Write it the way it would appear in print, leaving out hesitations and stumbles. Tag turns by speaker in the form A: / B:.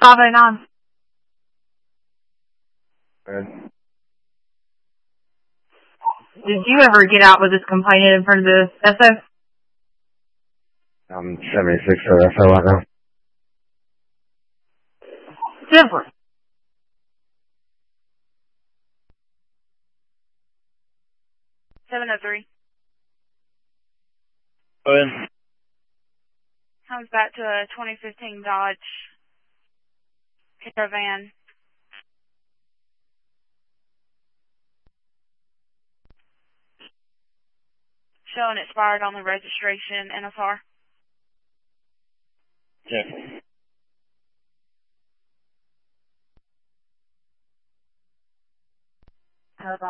A: 509.
B: Good.
A: Did you ever get out with this complaint in front of the SO?
B: I'm 76 for that, so right now.
A: Simple.
C: $703.
B: Good.
C: Comes back to a 2015 Dodge Caravan. Showing expired on the registration NFR.
B: Check.